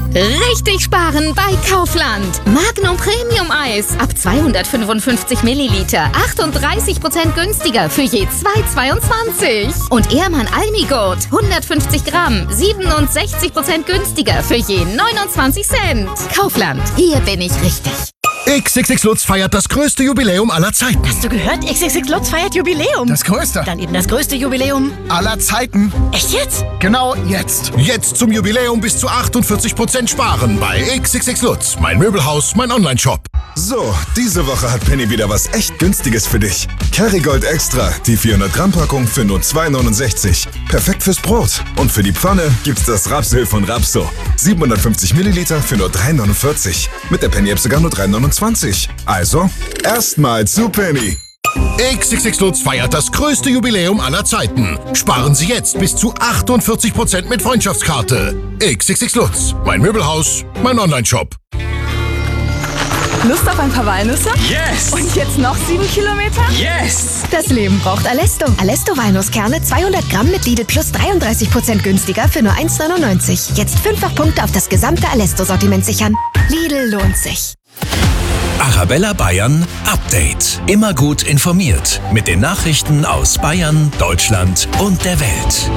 Richtig sparen bei Kaufland. Magnum Premium Eis ab 255 Milliliter. 38% günstiger für je 2,22. Und Ehrmann Almigurt 150 Gramm. 67% günstiger für je 29 Cent. Kaufland, hier bin ich richtig. XXX Lutz feiert das größte Jubiläum aller Zeiten. Hast du gehört? XXX Lutz feiert Jubiläum. Das größte. Dann eben das größte Jubiläum Aller Zeiten. Echt jetzt? Genau jetzt. Jetzt zum Jubiläum bis zu 48% sparen bei XXX Lutz. Mein Möbelhaus, mein Onlineshop. So, diese Woche hat Penny wieder was echt Günstiges für dich. Kerrygold Extra, die 400 Gramm Packung für nur 2,69. Perfekt fürs Brot. Und für die Pfanne gibt's das Rapsöl von Rapso. 750 Milliliter für nur 3,49. Mit der Penny-App sogar nur 3,29. Also, erstmal zu Penny. XXX Lutz feiert das größte Jubiläum aller Zeiten. Sparen Sie jetzt bis zu 48% mit Freundschaftskarte. XXX Lutz. Mein Möbelhaus, mein Onlineshop. Lust auf ein paar Walnüsse? Yes! Und jetzt noch 7 Kilometer? Yes! Das Leben braucht Alesto. Alesto Walnusskerne 200 Gramm mit Lidl Plus 33% günstiger für nur 1,99. Jetzt 5-fach Punkte auf das gesamte Alesto-Sortiment sichern. Lidl lohnt sich. Arabella Bayern Update. Immer gut informiert mit den Nachrichten aus Bayern, Deutschland und der Welt.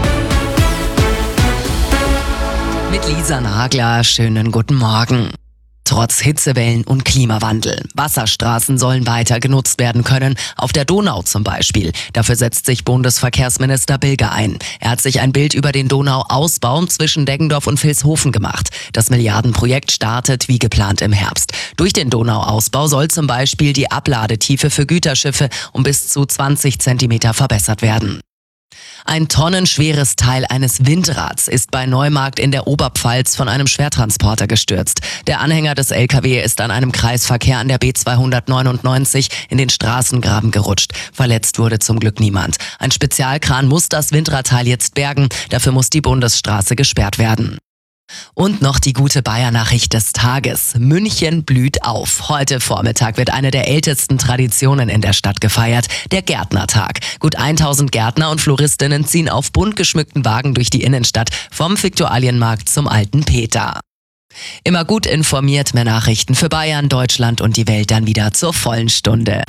Mit Lisa Nagler, schönen guten Morgen. Trotz Hitzewellen und Klimawandel. Wasserstraßen sollen weiter genutzt werden können, auf der Donau zum Beispiel. Dafür setzt sich Bundesverkehrsminister Bilger ein. Er hat sich ein Bild über den Donauausbau zwischen Deggendorf und Vilshofen gemacht. Das Milliardenprojekt startet wie geplant im Herbst. Durch den Donauausbau soll zum Beispiel die Abladetiefe für Güterschiffe um bis zu 20 Zentimeter verbessert werden. Ein tonnenschweres Teil eines Windrads ist bei Neumarkt in der Oberpfalz von einem Schwertransporter gestürzt. Der Anhänger des LKW ist an einem Kreisverkehr an der B299 in den Straßengraben gerutscht. Verletzt wurde zum Glück niemand. Ein Spezialkran muss das Windradteil jetzt bergen. Dafür muss die Bundesstraße gesperrt werden. Und noch die gute Bayern-Nachricht des Tages. München blüht auf. Heute Vormittag wird eine der ältesten Traditionen in der Stadt gefeiert, der Gärtnertag. Gut 1000 Gärtner und Floristinnen ziehen auf bunt geschmückten Wagen durch die Innenstadt, vom Viktualienmarkt zum Alten Peter. Immer gut informiert, mehr Nachrichten für Bayern, Deutschland und die Welt dann wieder zur vollen Stunde.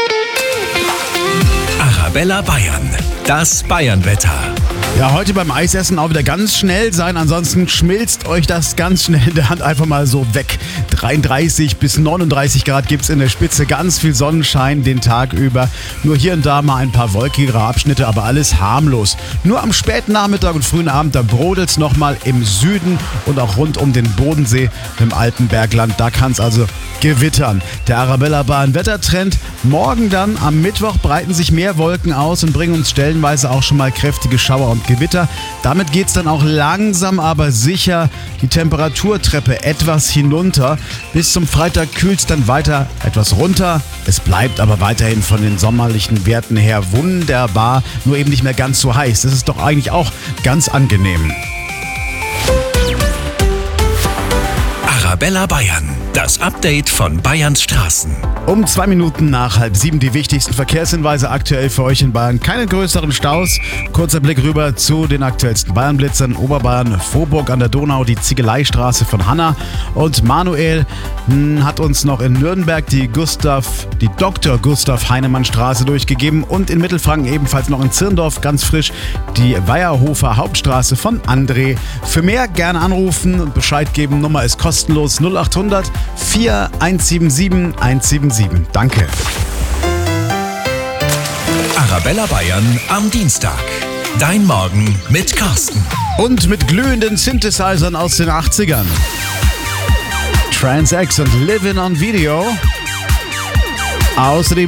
Arabella Bayern, das Bayernwetter. Ja, heute beim Eisessen auch wieder ganz schnell sein, ansonsten schmilzt euch das ganz schnell in der Hand einfach mal so weg. 33 bis 39 Grad gibt's in der Spitze, ganz viel Sonnenschein den Tag über. Nur hier und da mal ein paar wolkigere Abschnitte, aber alles harmlos. Nur am späten Nachmittag und frühen Abend, da brodelt's nochmal im Süden und auch rund um den Bodensee im Alpenbergland. Da kann's also gewittern. Der Arabella Bayern Wettertrend. Morgen dann am Mittwoch breiten sich mehr Wolken aus und bringen uns stellenweise auch schon mal kräftige Schauer und Gewitter. Damit geht's dann auch langsam, aber sicher die Temperaturtreppe etwas hinunter. Bis zum Freitag kühlt's dann weiter etwas runter. Es bleibt aber weiterhin von den sommerlichen Werten her wunderbar, nur eben nicht mehr ganz so heiß. Das ist doch eigentlich auch ganz angenehm. Arabella Bayern, das Update von Bayerns Straßen. Um 2 Minuten nach 6:30 die wichtigsten Verkehrshinweise aktuell für euch in Bayern. Keine größeren Staus. Kurzer Blick rüber zu den aktuellsten Bayernblitzern. Oberbayern, Vorburg an der Donau, die Ziegeleistraße von Hanna. Und Manuel hat uns noch in Nürnberg die Dr. Gustav Heinemann Straße durchgegeben. Und in Mittelfranken ebenfalls noch in Zirndorf ganz frisch die Weierhofer Hauptstraße von André. Für mehr gerne anrufen und Bescheid geben. Nummer ist kostenlos 0800 4177 177. Danke. Arabella Bayern am Dienstag. Dein Morgen mit Carsten. Und mit glühenden Synthesizern aus den 80ern. Trans X und Living on Video. Außerdem